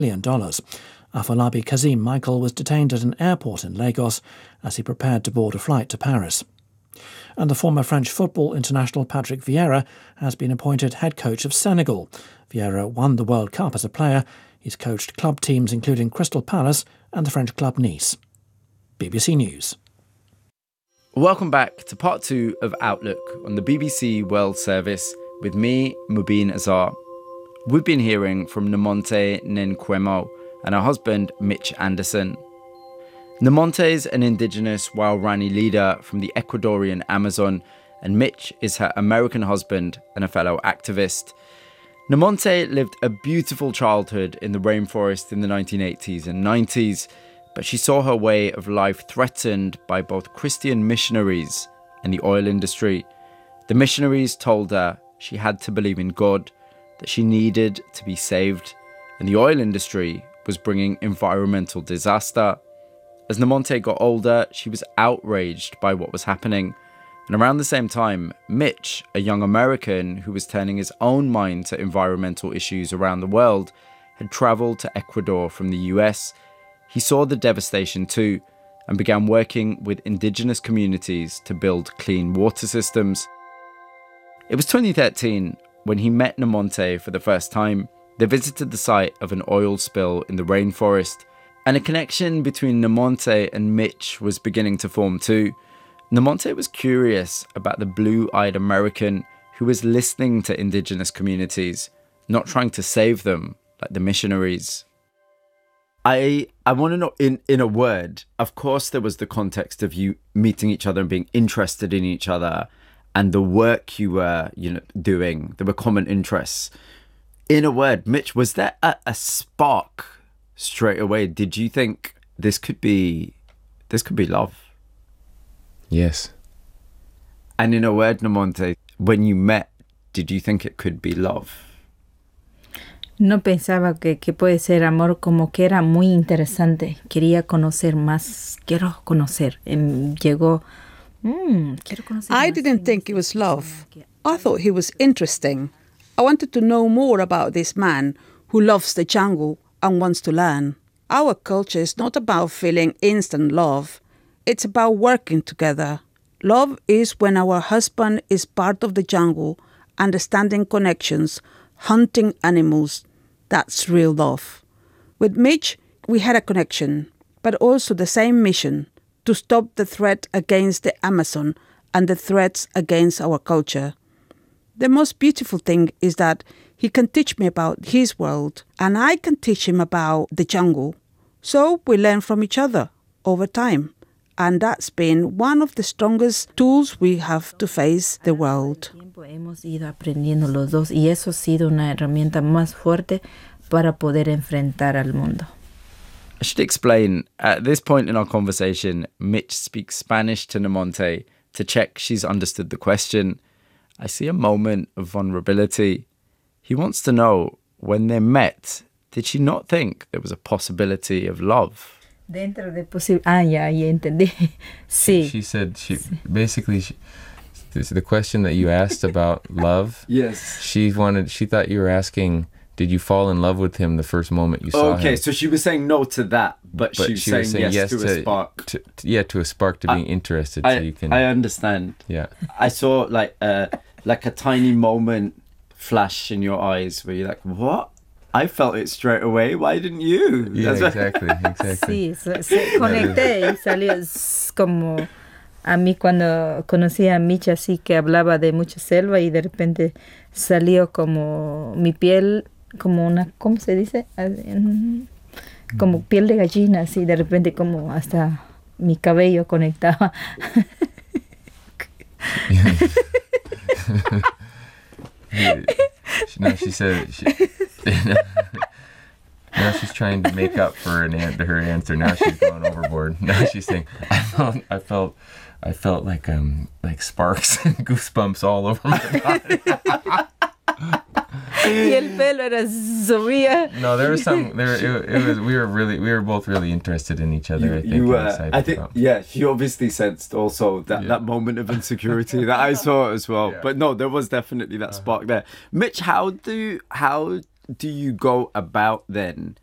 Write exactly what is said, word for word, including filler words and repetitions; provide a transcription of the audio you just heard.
million dollars. Afolabi Kazim Michael was detained at an airport in Lagos as he prepared to board a flight to Paris. And the former French football international Patrick Vieira has been appointed head coach of Senegal. Vieira won the World Cup as a player. He's coached club teams including Crystal Palace and the French club Nice. B B C News. Welcome back to part two of Outlook on the B B C World Service with me, Mubin Azar. We've been hearing from Nnamonte Nkwemo and her husband, Mitch Anderson. Nnamonte is an indigenous Waorani leader from the Ecuadorian Amazon, and Mitch is her American husband and a fellow activist. Nnamonte lived a beautiful childhood in the rainforest in the nineteen eighties and nineties, but she saw her way of life threatened by both Christian missionaries and the oil industry. The missionaries told her she had to believe in God, that she needed to be saved, and the oil industry was bringing environmental disaster. As Nnamonte got older, she was outraged by what was happening. And around the same time, Mitch, a young American who was turning his own mind to environmental issues around the world, had travelled to Ecuador from the U S. He saw the devastation too and began working with indigenous communities to build clean water systems. It was twenty thirteen when he met Nnamonte for the first time. They visited the site of an oil spill in the rainforest, and a connection between Nnamonte and Mitch was beginning to form too. Nnamonte was curious about the blue-eyed American who was listening to indigenous communities, not trying to save them like the missionaries. I I want to know, in, in a word, of course there was the context of you meeting each other and being interested in each other and the work you were, you know, doing. There were common interests. In a word, Mitch, was there a, a spark straight away? Did you think this could be this could be love? Yes. And in a word, Nnamonte, when you met, did you think it could be love? No pensaba que, que puede ser amor, como que era muy interesante. Quería conocer más. Quiero conocer. Um, llegó. Mm, quiero conocer I más. didn't think it was love. I thought he was interesting. I wanted to know more about this man who loves the jungle and wants to learn. Our culture is not about feeling instant love. It's about working together. Love is when our husband is part of the jungle, understanding connections, hunting animals. That's real love. With Mitch, we had a connection, but also the same mission, to stop the threat against the Amazon and the threats against our culture. The most beautiful thing is that he can teach me about his world and I can teach him about the jungle. So we learn from each other over time. And that's been one of the strongest tools we have to face the world. Hemos ido aprendiendo los dos y eso ha sido una herramienta más fuerte para poder enfrentar al mundo. I should explain, at this point in our conversation, Mitch speaks Spanish to Nnamonte to check she's understood the question. I see a moment of vulnerability. He wants to know, when they met, did she not think there was a possibility of love? Dentro de posible. Ah, ya, ya entendí. Sí. She, she said, she basically, she, this, the question that you asked about love. Yes. She wanted, she thought you were asking, did you fall in love with him the first moment you saw okay, him? Okay, so she was saying no to that, but, but she, was, she saying was saying yes, yes to, to a spark. To, to, yeah, to a spark to being I, interested. I, so you can. I understand. Yeah. I saw like uh, like a tiny moment flash in your eyes where you're like, what? I felt it straight away. Why didn't you? Yeah, exactly, exactly. Sí, se, se conecté y salió como a mí cuando conocí a Mitch así que hablaba de mucha selva y de repente salió como mi piel, como una, ¿cómo se dice? Como piel de gallina, así de repente como hasta mi cabello conectaba. No, she said she, now she's trying to make up for an an- her answer. Now she's going overboard. Now she's saying, I felt, I felt, I felt like um like sparks and goosebumps all over my body. Y el pelo era subía. No, there was some. There it, it was. We were really. We were both really interested in each other. You, I think. You, uh, I think. about. Yeah, she obviously sensed also that, Yeah. that moment of insecurity that I saw as well. Yeah. But no, there was definitely that spark there. Mitch, how do how do you go about then